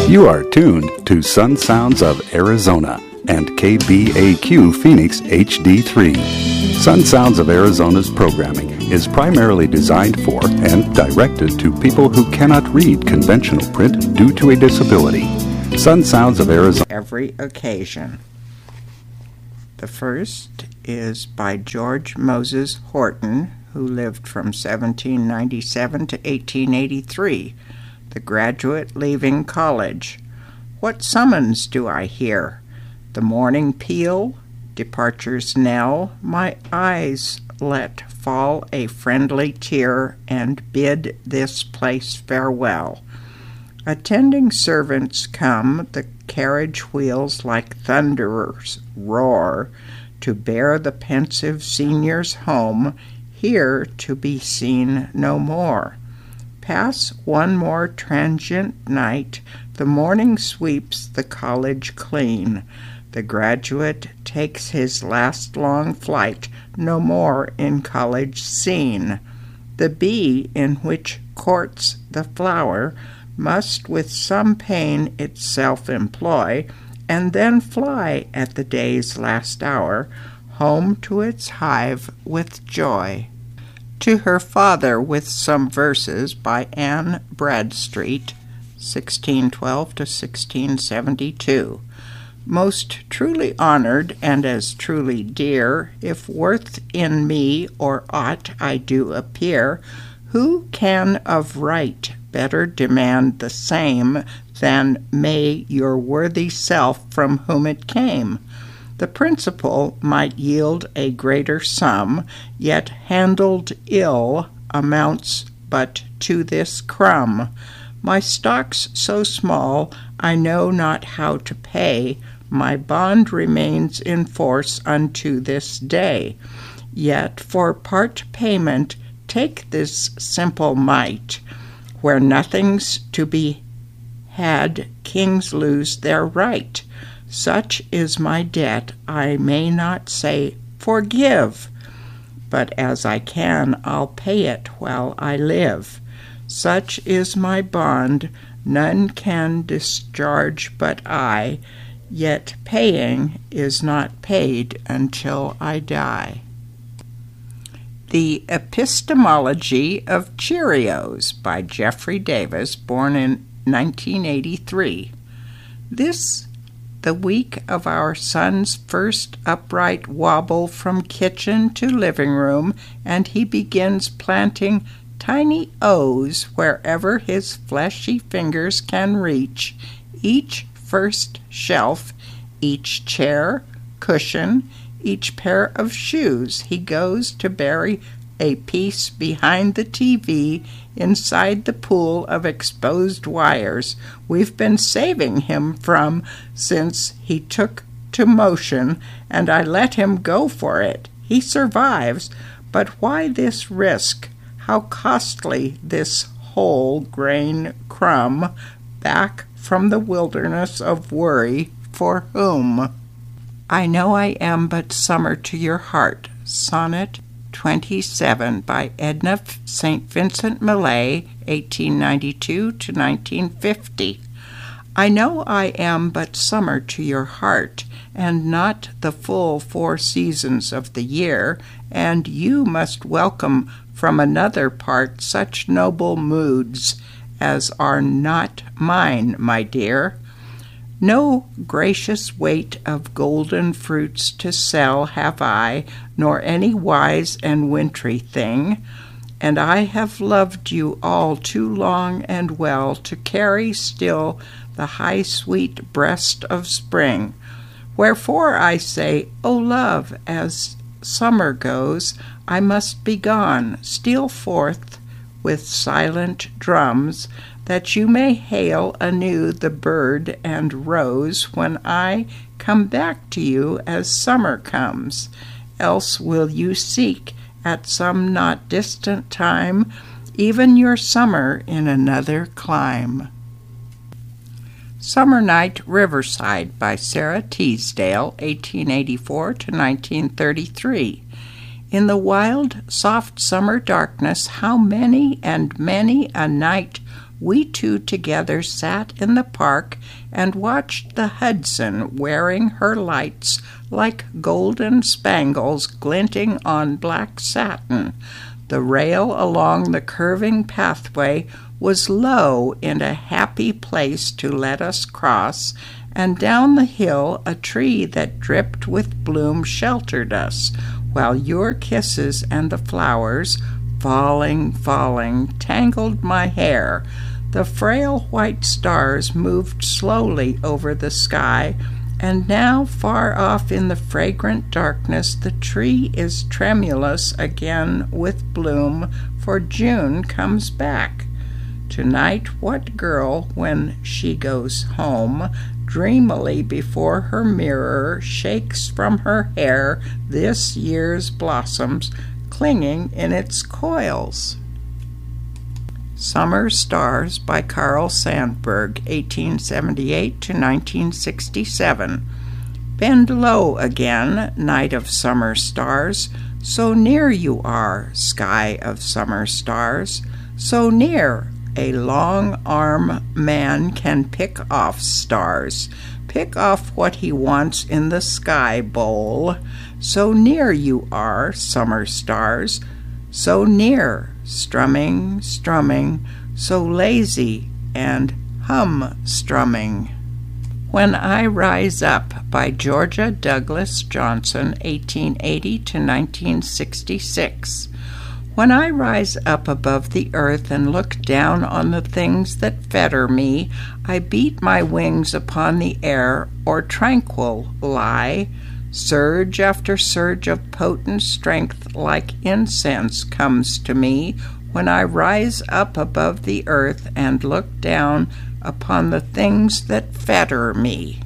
You are tuned to Sun Sounds of Arizona and KBAQ Phoenix HD3. Sun Sounds of Arizona's programming is primarily designed for and directed to people who cannot read conventional print due to a disability. Sun Sounds of Arizona. Every occasion. The first is by George Moses Horton, who lived from 1797 to 1883. The graduate leaving college. What summons do I hear? The morning peal, departure's knell. My eyes let fall a friendly tear and bid this place farewell. Attending servants come, the carriage wheels like thunderers roar, to bear the pensive seniors home, here to be seen no more. Pass one more transient night, the morning sweeps the college clean. The graduate takes his last long flight, no more in college seen. The bee in which courts the flower must with some pain itself employ, and then fly at the day's last hour, home to its hive with joy. To her father with some verses by Anne Bradstreet, 1612 to 1672. Most truly honored and as truly dear, if worth in me or aught I do appear, who can of right better demand the same than may your worthy self from whom it came? The principal might yield a greater sum, yet handled ill amounts but to this crumb. My stock's so small I know not how to pay, my bond remains in force unto this day. Yet for part payment take this simple mite, where nothing's to be had, kings lose their right. Such is my debt, I may not say forgive, but as I can I'll pay it while I live. Such is my bond, none can discharge but I, yet paying is not paid until I die. The Epistemology of Cheerios by Jeffrey Davis, born in 1983. This the week of our son's first upright wobble from kitchen to living room, and he begins planting tiny O's wherever his fleshy fingers can reach, each first shelf, each chair, cushion, each pair of shoes. He goes to bury a piece behind the TV inside the pool of exposed wires we've been saving him from since he took to motion, and I let him go for it. He survives, but why this risk? How costly this whole grain crumb back from the wilderness of worry for whom? I know I am but summer to your heart. Sonnet 27 by Edna St. Vincent Millay, 1892 to 1950. I know I am but summer to your heart, and not the full 4 seasons of the year, and you must welcome from another part such noble moods as are not mine, my dear. No gracious weight of golden fruits to sell have I, nor any wise and wintry thing, and I have loved you all too long and well to carry still the high sweet breast of spring. Wherefore I say, O love, as summer goes, I must be gone, steal forth with silent drums, that you may hail anew the bird and rose when I come back to you as summer comes. Else will you seek at some not distant time even your summer in another clime. Summer Night, Riverside by Sarah Teasdale, 1884 to 1933. In the wild, soft summer darkness, how many and many a night we two together sat in the park and watched the Hudson wearing her lights like golden spangles glinting on black satin. The rail along the curving pathway was low in a happy place to let us cross, and down the hill a tree that dripped with bloom sheltered us, while your kisses and the flowers, falling, tangled my hair. The frail white stars moved slowly over the sky, and now far off in the fragrant darkness the tree is tremulous again with bloom, for June comes back. Tonight what girl, when she goes home, dreamily before her mirror shakes from her hair this year's blossoms clinging in its coils? Summer Stars by Carl Sandburg, 1878 to 1967. Bend low again, night of summer stars, so near you are, sky of summer stars, so near a long arm man can pick off stars, pick off what he wants in the sky bowl. So near you are, summer stars, so near, strumming, so lazy and strumming. When I Rise Up by Georgia Douglas Johnson, 1880 to 1966. When I rise up above the earth and look down on the things that fetter me, I beat my wings upon the air, or tranquil lie. Surge after surge of potent strength like incense comes to me when I rise up above the earth and look down upon the things that fetter me.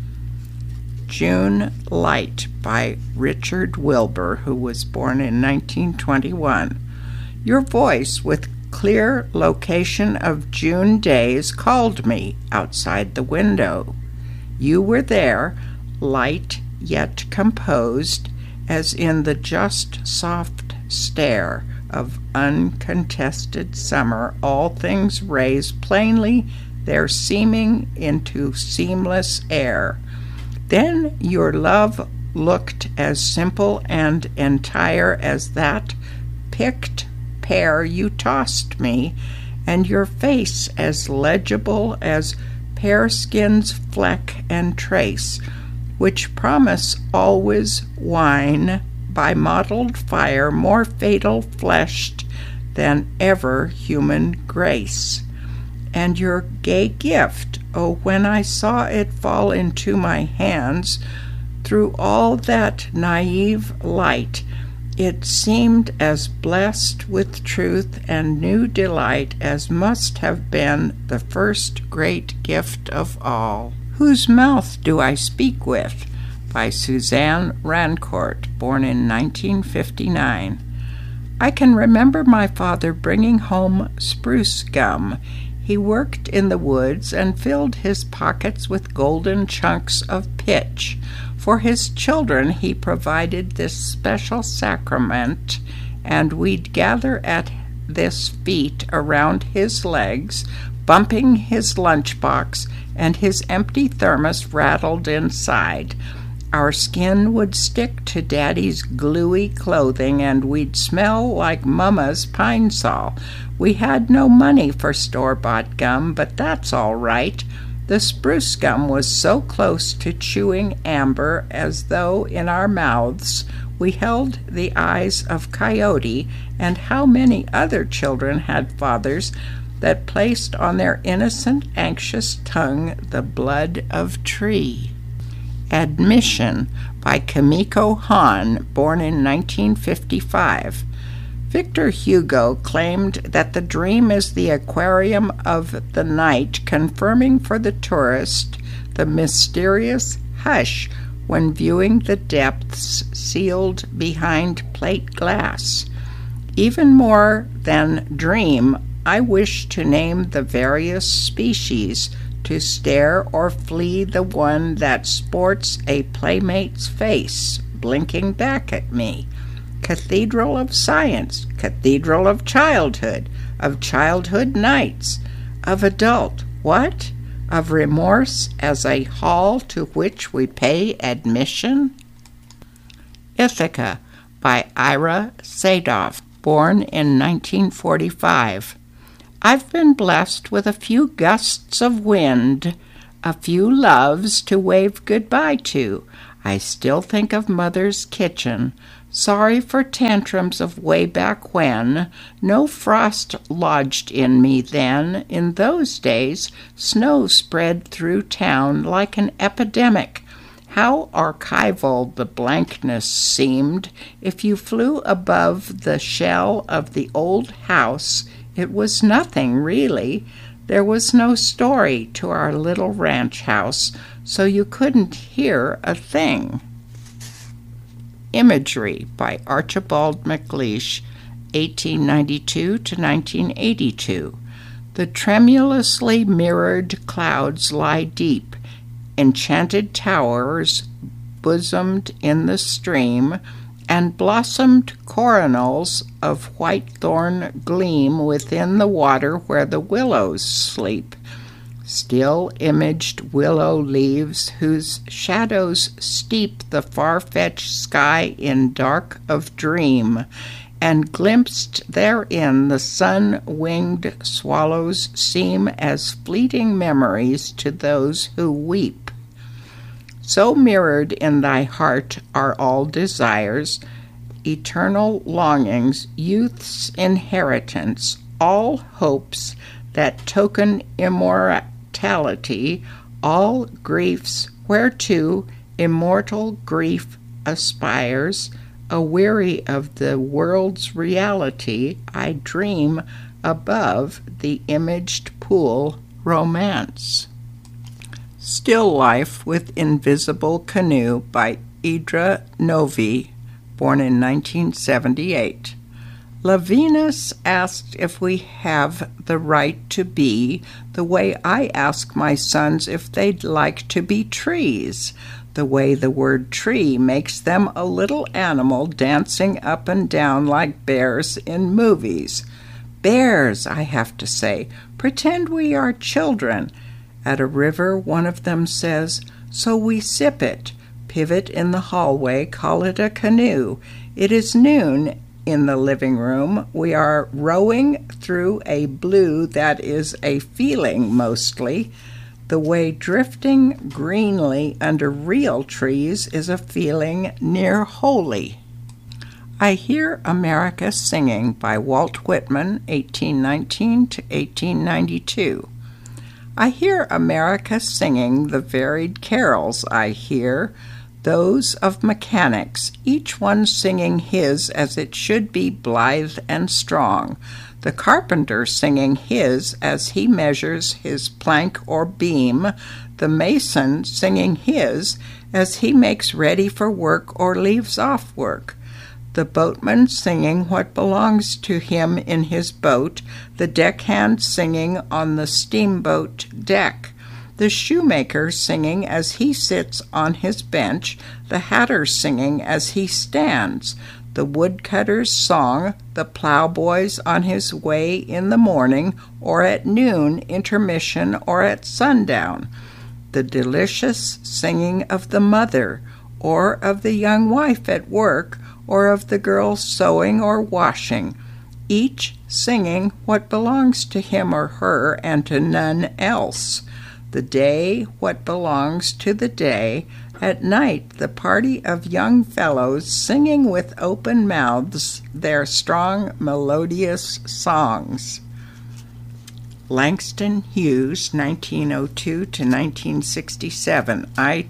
June Light by Richard Wilbur, who was born in 1921. Your voice, with clear location of June days, called me outside the window. You were there, light yet composed, as in the just soft stare of uncontested summer all things raise plainly their seeming into seamless air. Then your love looked as simple and entire as that picked pear you tossed me, and your face as legible as pear skin's fleck and trace, which promise always wine by mottled fire more fatal fleshed than ever human grace. And your gay gift, oh, when I saw it fall into my hands, through all that naive light, it seemed as blessed with truth and new delight as must have been the first great gift of all. Whose Mouth Do I Speak With? By Suzanne Rancourt, born in 1959. I can remember my father bringing home spruce gum. He worked in the woods and filled his pockets with golden chunks of pitch. For his children he provided this special sacrament, and we'd gather at this feet around his legs, bumping his lunchbox, and his empty thermos rattled inside. Our skin would stick to Daddy's gluey clothing, and we'd smell like Mama's pine sol. We had no money for store-bought gum, but that's all right. The spruce gum was so close to chewing amber as though in our mouths we held the eyes of Coyote, and how many other children had fathers that placed on their innocent, anxious tongue the blood of tree. Admission by Kimiko Hahn, born in 1955. Victor Hugo claimed that the dream is the aquarium of the night, confirming for the tourist the mysterious hush when viewing the depths sealed behind plate glass. Even more than dream, I wish to name the various species, to stare or flee the one that sports a playmate's face, blinking back at me. Cathedral of science, cathedral of childhood nights, of adult, what? Of remorse as a hall to which we pay admission? Ithaca by Ira Sadov, born in 1945. I've been blessed with a few gusts of wind, a few loves to wave goodbye to. I still think of Mother's kitchen, sorry for tantrums of way back when. No frost lodged in me then. In those days, snow spread through town like an epidemic. How archival the blankness seemed. If you flew above the shell of the old house, it was nothing, really. There was no story to our little ranch house, so you couldn't hear a thing. Imagery by Archibald MacLeish, 1892 to 1982. The tremulously mirrored clouds lie deep, enchanted towers bosomed in the stream, and blossomed coronals of whitethorn gleam within the water where the willows sleep. Still imaged willow leaves whose shadows steep the far-fetched sky in dark of dream, and glimpsed therein the sun-winged swallows seem as fleeting memories to those who weep. So mirrored in thy heart are all desires, eternal longings, youth's inheritance, all hopes that token immortality, all griefs whereto immortal grief aspires. Aweary of the world's reality, I dream above the imaged pool romance. Still Life with Invisible Canoe by Idra Novy, born in 1978. Lavinus asked if we have the right to be the way I ask my sons if they'd like to be trees, the way the word tree makes them a little animal dancing up and down like bears in movies. Bears, I have to say, pretend we are children. At a river, one of them says, so we sip it, pivot in the hallway, call it a canoe. It is noon in the living room. We are rowing through a blue that is a feeling mostly, the way drifting greenly under real trees is a feeling near holy. I Hear America Singing by Walt Whitman, 1819 to 1892. I hear America singing the varied carols I hear, those of mechanics, each one singing his as it should be blithe and strong, the carpenter singing his as he measures his plank or beam, the mason singing his as he makes ready for work or leaves off work, the boatman singing what belongs to him in his boat, the deckhand singing on the steamboat deck, the shoemaker singing as he sits on his bench, the hatter singing as he stands, the woodcutter's song, the plowboy's on his way in the morning or at noon, intermission, or at sundown, the delicious singing of the mother, or of the young wife at work, or of the girl sewing or washing, each singing what belongs to him or her and to none else. The day what belongs to the day, at night the party of young fellows singing with open mouths their strong melodious songs. Langston Hughes, 1902 to 1967. I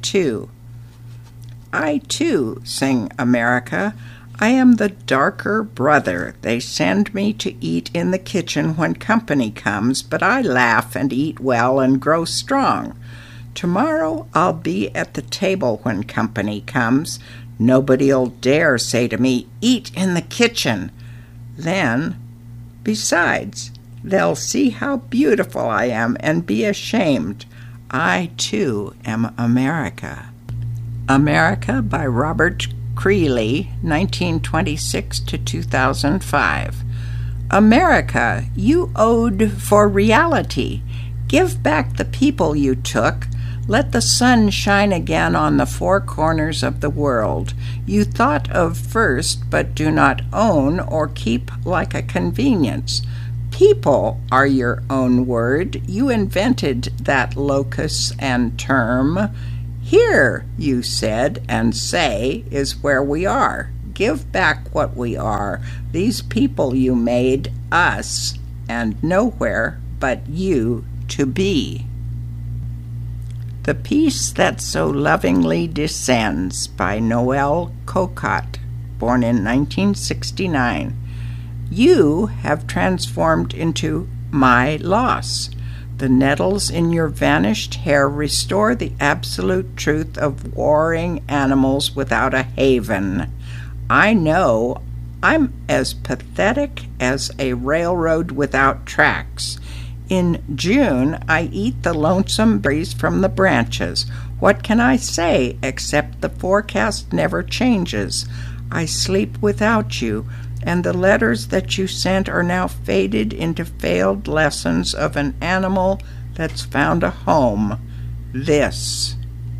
too sing America. I am the darker brother. They send me to eat in the kitchen when company comes, but I laugh and eat well and grow strong. Tomorrow I'll be at the table when company comes. Nobody'll dare say to me, eat in the kitchen. Then, besides, they'll see how beautiful I am and be ashamed. I, too, am America. America by Robert Creeley, 1926 to 2005. America, you owed for reality. Give back the people you took. Let the sun shine again on the four corners of the world. You thought of first, but do not own or keep like a convenience. People are your own word. You invented that locus and term. Here, you said and say, is where we are. Give back what we are. These people you made, us, and nowhere but you to be. The Peace That So Lovingly Descends by Noel Cocott, born in 1969. You have transformed into my loss. The nettles in your vanished hair restore the absolute truth of warring animals without a haven. I know I'm as pathetic as a railroad without tracks. In June, I eat the lonesome berries from the branches. What can I say except the forecast never changes? I sleep without you, and the letters that you sent are now faded into failed lessons of an animal that's found a home. This.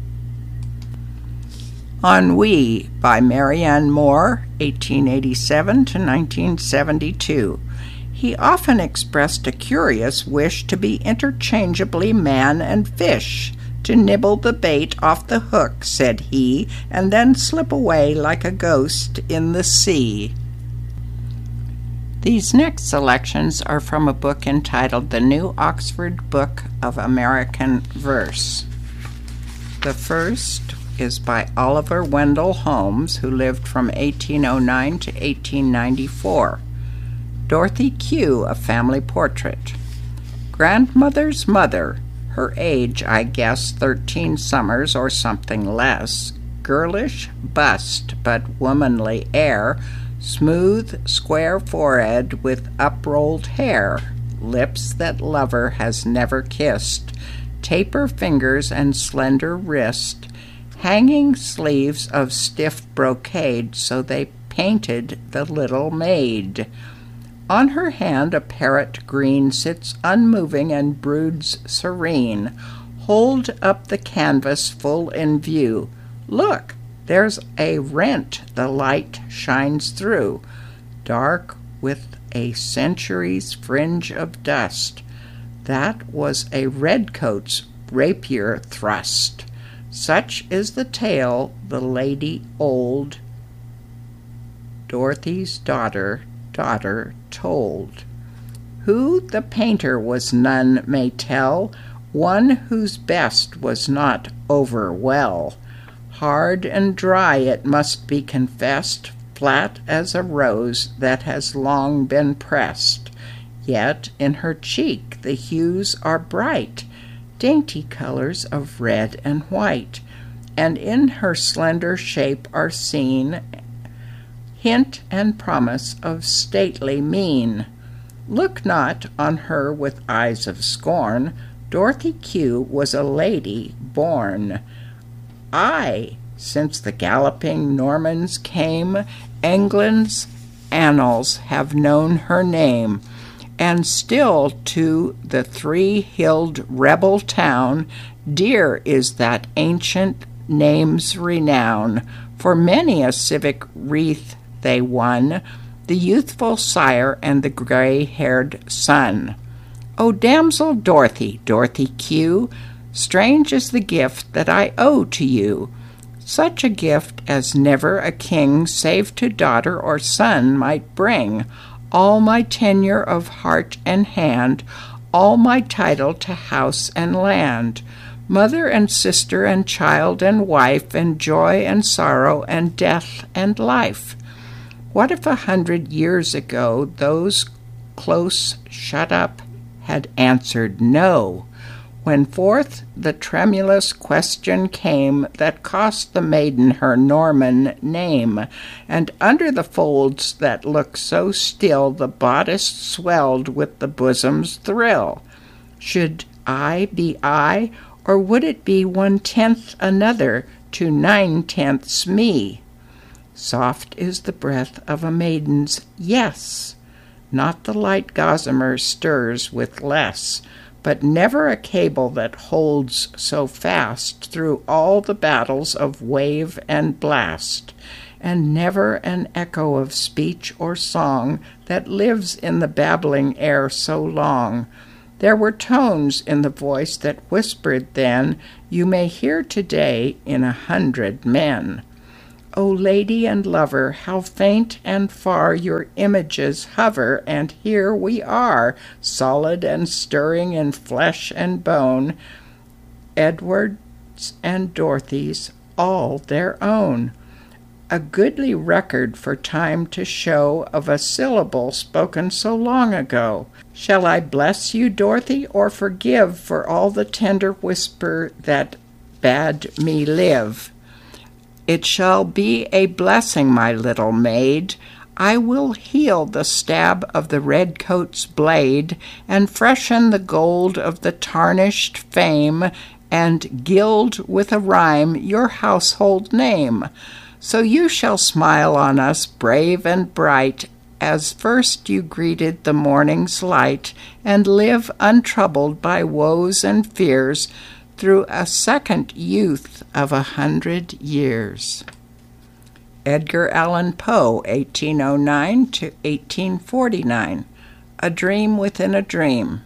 Ennui by Marianne Moore, 1887 to 1972. He often expressed a curious wish to be interchangeably man and fish, to nibble the bait off the hook, said he, and then slip away like a ghost in the sea. These next selections are from a book entitled The New Oxford Book of American Verse. The first is by Oliver Wendell Holmes, who lived from 1809 to 1894. Dorothy Q, a family portrait. Grandmother's mother, her age, I guess, 13 summers or something less. Girlish bust, but womanly air. Smooth, square forehead with uprolled hair. Lips that lover has never kissed. Taper fingers and slender wrist. Hanging sleeves of stiff brocade, so they painted the little maid. On her hand a parrot green sits unmoving and broods serene. Hold up the canvas full in view. Look, there's a rent the light shines through, dark with a century's fringe of dust. That was a redcoat's rapier thrust. Such is the tale the lady old, Dorothy's daughter told. Who the painter was none may tell, one whose best was not over well. Hard and dry it must be confessed, flat as a rose that has long been pressed. Yet in her cheek the hues are bright, dainty colors of red and white, and in her slender shape are seen hint and promise of stately mien. Look not on her with eyes of scorn. Dorothy Q was a lady born. Aye, since the galloping Normans came, England's annals have known her name, and still to the three-hilled rebel town dear is that ancient name's renown. For many a civic wreath they won, the youthful sire and the gray-haired son. O damsel Dorothy, Dorothy Q, strange is the gift that I owe to you, such a gift as never a king save to daughter or son might bring, all my tenure of heart and hand, all my title to house and land, mother and sister and child and wife, and joy and sorrow and death and life. What if 100 years ago those close shut up had answered no, when forth the tremulous question came that cost the maiden her Norman name, and under the folds that looked so still the bodice swelled with the bosom's thrill? Should I be I, or would it be 1/10 another to 9/10 me? Soft is the breath of a maiden's yes. not the light gossamer stirs with less, but never a cable that holds so fast through all the battles of wave and blast, and never an echo of speech or song that lives in the babbling air so long. There were tones in the voice that whispered then, you may hear today in 100 men. O lady and lover, how faint and far your images hover, and here we are, solid and stirring in flesh and bone, Edward's and Dorothy's, all their own. A goodly record for time to show of a syllable spoken so long ago. Shall I bless you, Dorothy, or forgive for all the tender whisper that bade me live? It shall be a blessing, my little maid. I will heal the stab of the redcoat's blade, and freshen the gold of the tarnished fame, and gild with a rhyme your household name. So you shall smile on us brave and bright, as first you greeted the morning's light, and live untroubled by woes and fears through a second youth of 100 years. Edgar Allan Poe, 1809 to 1849. A Dream Within a Dream.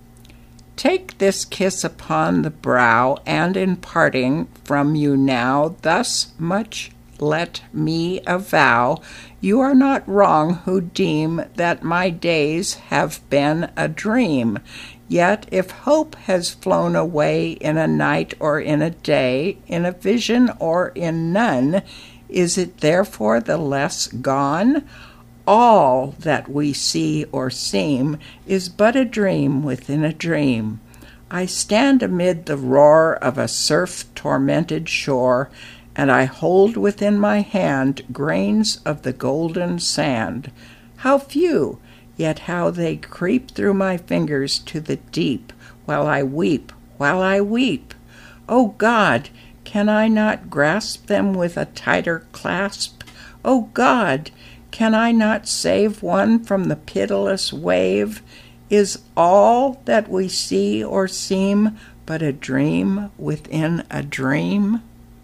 Take this kiss upon the brow, and in parting from you now, thus much let me avow, you are not wrong who deem that my days have been a dream. Yet if hope has flown away in a night or in a day, in a vision or in none, is it therefore the less gone? All that we see or seem is but a dream within a dream. I stand amid the roar of a surf-tormented shore, and I hold within my hand grains of the golden sand. How few, yet how they creep through my fingers to the deep, while I weep, while I weep. O God, can I not grasp them with a tighter clasp? O God, can I not save one from the pitiless wave? Is all that we see or seem but a dream within a dream?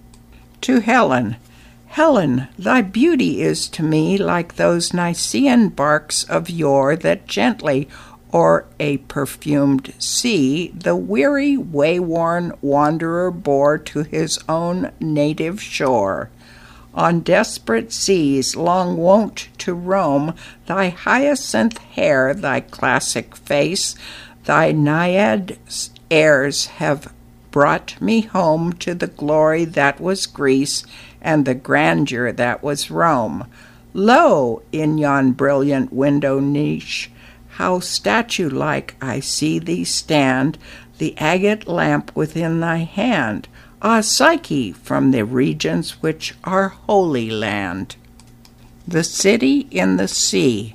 To Helen. Helen, thy beauty is to me like those Nicean barks of yore that gently o'er a perfumed sea the weary, wayworn wanderer bore to his own native shore. On desperate seas long wont to roam, thy hyacinth hair, thy classic face, thy naiad airs have brought me home to the glory that was Greece and the grandeur that was Rome. Lo, in yon brilliant window niche, how statue-like I see thee stand, the agate lamp within thy hand. Ah, Psyche, from the regions which are Holy Land. The city in the sea.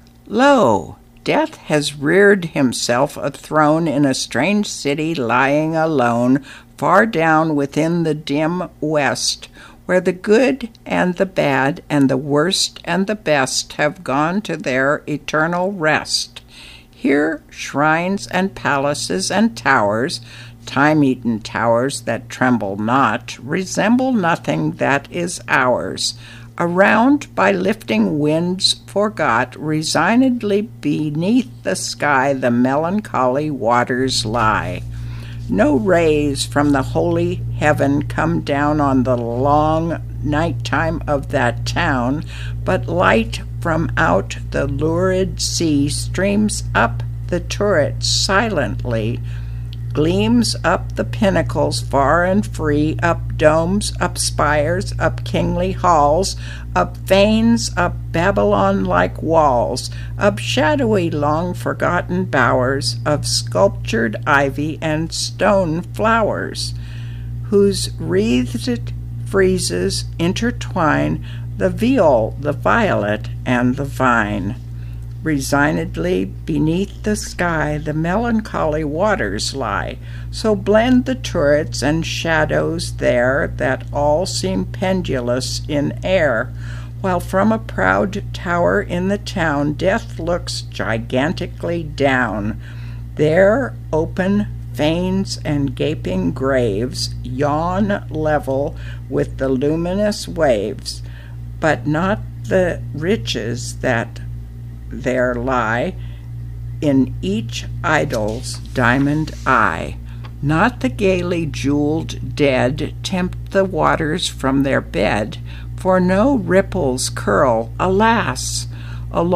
Lo, Death has reared himself a throne in a strange city lying alone, far down within the dim west, where the good and the bad and the worst and the best have gone to their eternal rest. Here shrines and palaces and towers, time-eaten towers that tremble not, resemble nothing that is ours. Around, by lifting winds forgot, resignedly beneath the sky the melancholy waters lie. No rays from the holy heaven come down on the long night-time of that town, but light from out the lurid sea streams up the turrets silently, gleams up the pinnacles far and free, up domes, up spires, up kingly halls, up fanes, up Babylon-like walls, up shadowy long-forgotten bowers of sculptured ivy and stone flowers, whose wreathed friezes intertwine the viol, the violet, and the vine. Resignedly beneath the sky the melancholy waters lie, so blend the turrets and shadows there that all seem pendulous in air, while from a proud tower in the town death looks gigantically down. There open fanes and gaping graves yawn level with the luminous waves, but not the riches that there lie in each idol's diamond eye. Not the gaily jeweled dead tempt the waters from their bed, for no ripples curl, alas, along